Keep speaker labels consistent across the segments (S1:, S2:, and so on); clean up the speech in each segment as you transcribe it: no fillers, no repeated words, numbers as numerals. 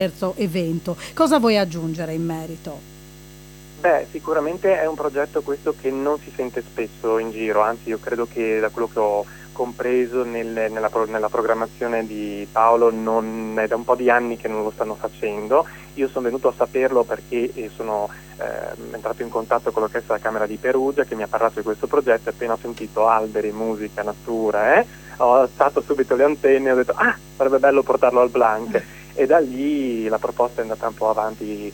S1: terzo evento. Cosa vuoi aggiungere in merito?
S2: Beh, sicuramente è un progetto questo che non si sente spesso in giro, anzi io credo che da quello che ho compreso nella programmazione di Paolo non è da un po' di anni che non lo stanno facendo. Io sono venuto a saperlo perché sono entrato in contatto con l'Orchestra della Camera di Perugia che mi ha parlato di questo progetto e appena ho sentito alberi, musica, natura, ho alzato subito le antenne e ho detto sarebbe bello portarlo al Blanc. E da lì la proposta è andata un po' avanti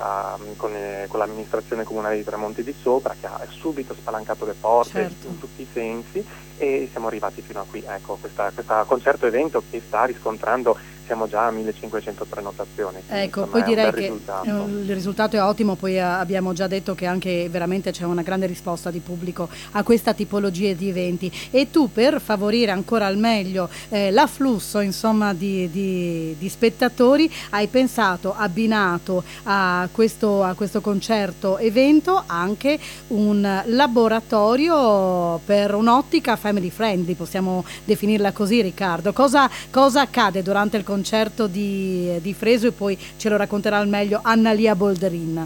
S2: con l'amministrazione comunale di Tremonti di Sopra, che ha subito spalancato le porte
S1: Certo.
S2: in tutti i sensi e siamo arrivati fino a qui. Ecco, questa concerto evento che sta riscontrando, siamo già a 1500 prenotazioni, quindi,
S1: Ecco,
S2: insomma,
S1: poi
S2: è un
S1: direi
S2: bel
S1: che
S2: risultato.
S1: il risultato è ottimo, poi abbiamo già detto che anche veramente c'è una grande risposta di pubblico a questa tipologia di eventi e tu per favorire ancora al meglio l'afflusso insomma di spettatori hai pensato, abbinato a questo concerto evento anche un laboratorio per un'ottica family friendly, possiamo definirla così, Riccardo. Cosa accade durante il concerto di Freso e poi ce lo racconterà al meglio Annalia Bolderin?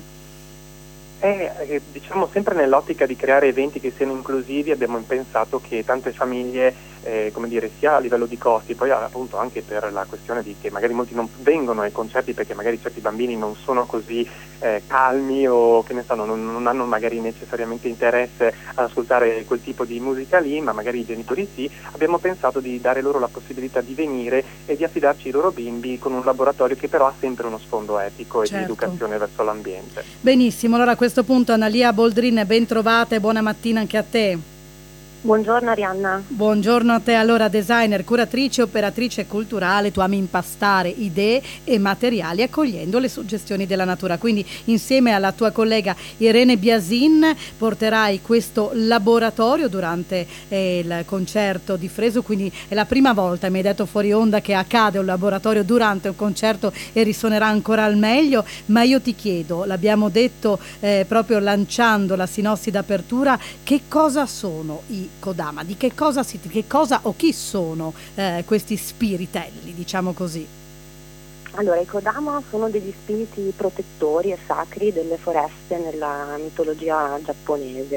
S2: Diciamo sempre nell'ottica di creare eventi che siano inclusivi abbiamo pensato che tante famiglie come dire, sia a livello di costi, poi appunto anche per la questione di che magari molti non vengono ai concerti perché magari certi bambini non sono così calmi o che ne sanno, non hanno magari necessariamente interesse ad ascoltare quel tipo di musica lì, ma magari i genitori sì, abbiamo pensato di dare loro la possibilità di venire e di affidarci i loro bimbi con un laboratorio che però ha sempre uno sfondo etico e di
S1: Certo.
S2: educazione verso l'ambiente.
S1: Benissimo, allora a questo punto Annalia Boldrin, ben trovata e buona mattina anche a te.
S3: Buongiorno Arianna.
S1: Buongiorno a te, allora designer, curatrice, operatrice culturale, tu ami impastare idee e materiali accogliendo le suggestioni della natura, quindi insieme alla tua collega Irene Biasin porterai questo laboratorio durante il concerto di Freso, quindi è la prima volta, mi hai detto fuori onda, che accade un laboratorio durante un concerto e risuonerà ancora al meglio, ma io ti chiedo, l'abbiamo detto proprio lanciando la sinossi d'apertura, che cosa sono i Kodama, di che cosa o chi sono questi spiritelli, diciamo così?
S3: Allora, i Kodama sono degli spiriti protettori e sacri delle foreste nella mitologia giapponese.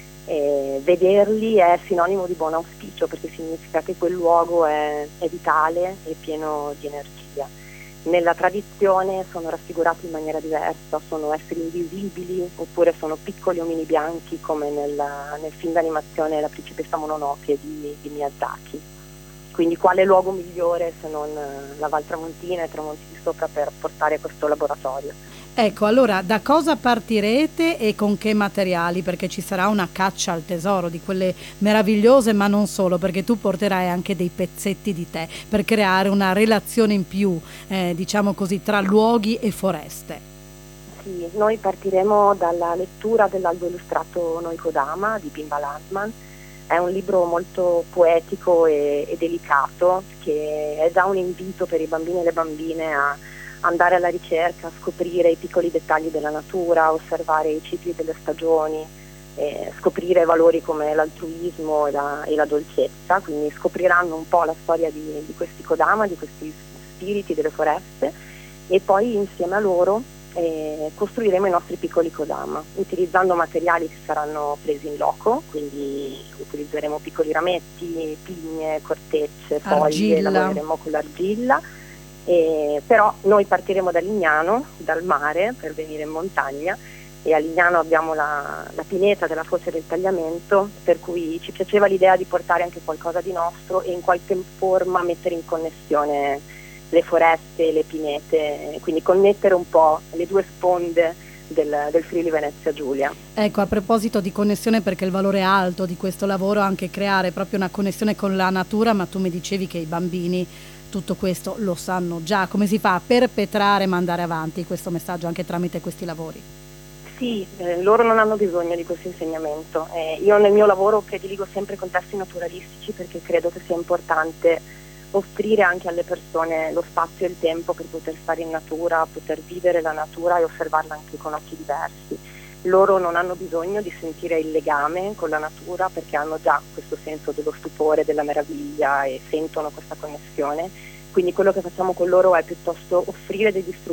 S3: Vederli è sinonimo di buon auspicio perché significa che quel luogo è vitale e pieno di energia. Nella tradizione sono raffigurati in maniera diversa, sono esseri invisibili oppure sono piccoli omini bianchi come nel film d'animazione La principessa Mononoke di Miyazaki. Quindi quale luogo migliore se non la Val Tramontina e Tramonti di Sopra per portare questo laboratorio?
S1: Ecco, allora da cosa partirete e con che materiali? Perché ci sarà una caccia al tesoro di quelle meravigliose, ma non solo, perché tu porterai anche dei pezzetti di te per creare una relazione in più, diciamo così, tra luoghi e foreste.
S3: Sì, noi partiremo dalla lettura dell'albo illustrato Noi Kodama di Bimba Landman. È un libro molto poetico e delicato che è già un invito per i bambini e le bambine a andare alla ricerca, a scoprire i piccoli dettagli della natura, osservare i cicli delle stagioni, scoprire valori come l'altruismo e la dolcezza, quindi scopriranno un po' la storia di questi Kodama, di questi spiriti delle foreste e poi insieme a loro costruiremo i nostri piccoli Kodama, utilizzando materiali che saranno presi in loco, quindi utilizzeremo piccoli rametti, pigne, cortecce, foglie, lavoreremo con l'argilla. Però noi partiremo da Lignano, dal mare, per venire in montagna e a Lignano abbiamo la pineta della foce del tagliamento, per cui ci piaceva l'idea di portare anche qualcosa di nostro e in qualche forma mettere in connessione le foreste e le pinete, quindi connettere un po' le due sponde del Friuli Venezia Giulia.
S1: Ecco, a proposito di connessione, perché il valore alto di questo lavoro è anche creare proprio una connessione con la natura, ma tu mi dicevi che i bambini tutto questo lo sanno già. Come si fa a perpetrare e mandare avanti questo messaggio anche tramite questi lavori?
S3: Sì, loro non hanno bisogno di questo insegnamento. Io nel mio lavoro prediligo sempre contesti naturalistici perché credo che sia importante offrire anche alle persone lo spazio e il tempo per poter stare in natura, poter vivere la natura e osservarla anche con occhi diversi. Loro non hanno bisogno di sentire il legame con la natura perché hanno già questo senso dello stupore, della meraviglia e sentono questa connessione quindi quello che facciamo con loro è piuttosto offrire degli strumenti